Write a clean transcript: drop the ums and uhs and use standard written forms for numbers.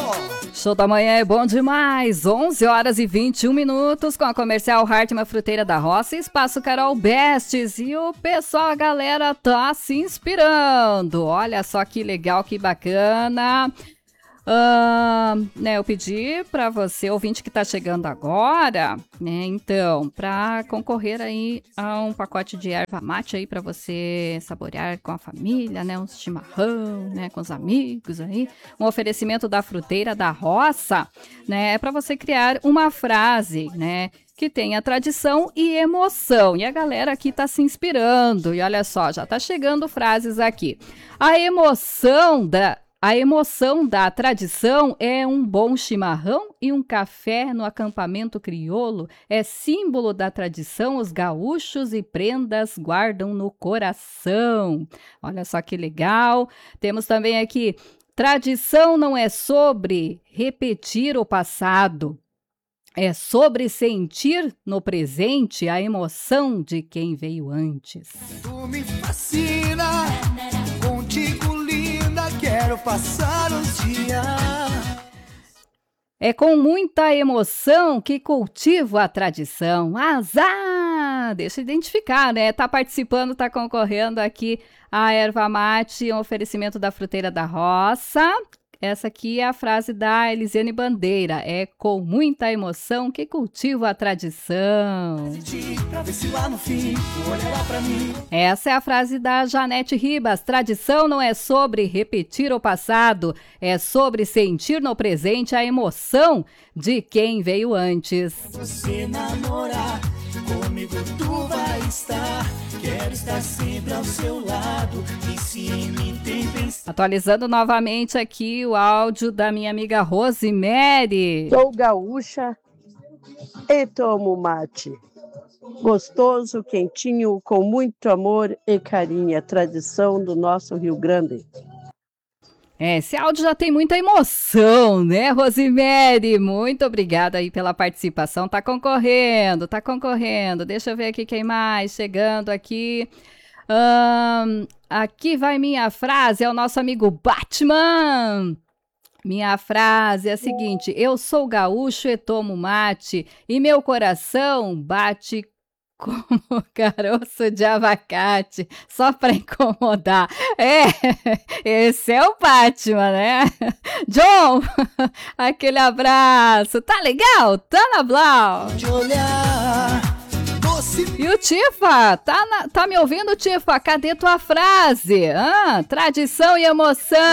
Show da manhã é bom demais, 11 horas e 21 minutos com a Comercial Hartmann Fruteira da Roça e Espaço Carol Bestes. E o pessoal, a galera tá se inspirando, olha só que legal, que bacana. Eu pedi para você, ouvinte que está chegando agora, né, então, para concorrer aí a um pacote de erva mate aí para você saborear com a família, né, um chimarrão, né, com os amigos aí, um oferecimento da Fruteira da Roça, né, para você criar uma frase, né, que tenha tradição e emoção. E a galera aqui tá se inspirando. E olha só, já tá chegando frases aqui. A emoção da tradição é um bom chimarrão e um café no acampamento crioulo. É símbolo da tradição, os gaúchos e prendas guardam no coração. Olha só que legal. Temos também aqui, tradição não é sobre repetir o passado. É sobre sentir no presente a emoção de quem veio antes. Tu me fascina, contigo linda, quero passar os dias. É com muita emoção que cultivo a tradição. Azar! Deixa eu identificar, né? Tá participando, tá concorrendo aqui a erva mate, um oferecimento da Fruteira da Roça. Essa aqui é a frase da Elisiane Bandeira. É com muita emoção que cultivo a tradição. Essa é a frase da Janete Ribas. Tradição não é sobre repetir o passado, é sobre sentir no presente a emoção de quem veio antes. Você namorar, comigo tu vai estar. Quero estar sempre ao seu lado e se em mim tem pensado. Atualizando novamente aqui o áudio da minha amiga Rosemary. Sou gaúcha e tomo mate. Gostoso, quentinho, com muito amor e carinho. A tradição do nosso Rio Grande. Esse áudio já tem muita emoção, né, Rosemary? Muito obrigada aí pela participação. Tá concorrendo. Deixa eu ver aqui quem mais chegando aqui. Aqui vai minha frase, é o nosso amigo Batman. Minha frase é a seguinte: eu sou gaúcho e tomo mate e meu coração bate como caroço de abacate, só para incomodar. Esse é o Batman, né? John, aquele abraço. Tá legal? Tá na Blau? E o Tifa, tá me ouvindo, Tifa? Cadê tua frase? Tradição e emoção.